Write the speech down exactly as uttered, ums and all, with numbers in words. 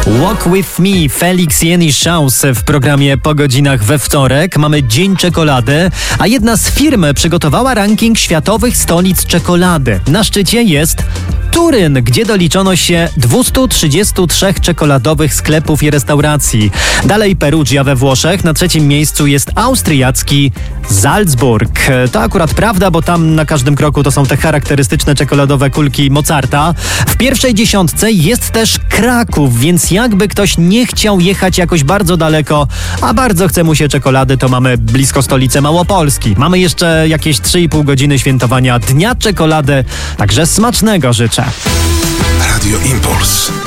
Walk With Me, Felix Jenny Schaus w programie Po godzinach we wtorek. Mamy Dzień Czekolady, a jedna z firm przygotowała ranking światowych stolic czekolady. Na szczycie jest Turyn, gdzie doliczono się dwieście trzydzieści trzy czekoladowych sklepów i restauracji. Dalej Perugia we Włoszech, na trzecim miejscu jest austriacki Salzburg. To akurat prawda, bo tam na każdym kroku to są te charakterystyczne czekoladowe kulki Mozarta. W pierwszej dziesiątce jest też Kraków, więc jakby ktoś nie chciał jechać jakoś bardzo daleko, a bardzo chce mu się czekolady, to mamy blisko stolicę Małopolski. Mamy jeszcze jakieś trzy i pół godziny świętowania Dnia Czekolady, także smacznego życzę. Radio Impuls.